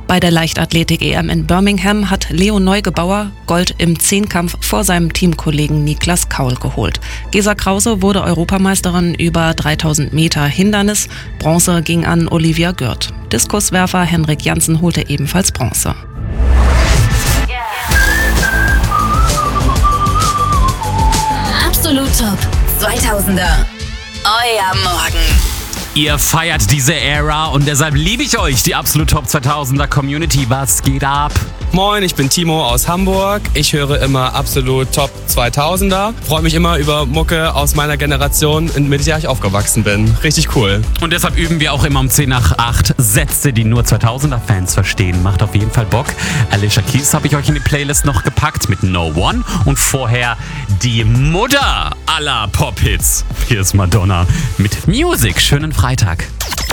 Bei der Leichtathletik-EM in Birmingham hat Leo Neugebauer Gold im Zehnkampf vor seinem Teamkollegen Niklas Kaul geholt. Gesa Krause wurde Europameisterin über 3000 Meter Hindernis. Bronze ging an Olivia Gürt. Diskuswerfer Henrik Janssen holte ebenfalls Bronze. Absolut Top 2000er. Euer Morgen. Ihr feiert diese Ära und deshalb liebe ich euch, die Absolut Top 2000er Community. Was geht ab? Moin, ich bin Timo aus Hamburg. Ich höre immer Absolut Top 2000er. Freue mich immer über Mucke aus meiner Generation, mit der ich aufgewachsen bin. Richtig cool. Und deshalb üben wir auch immer um 10 nach 8 Sätze, die nur 2000er-Fans verstehen. Macht auf jeden Fall Bock. Alicia Keys habe ich euch in die Playlist noch gepackt mit No One. Und vorher die Mutter aller Pop-Hits. Hier ist Madonna mit Music. Schönen Freitag.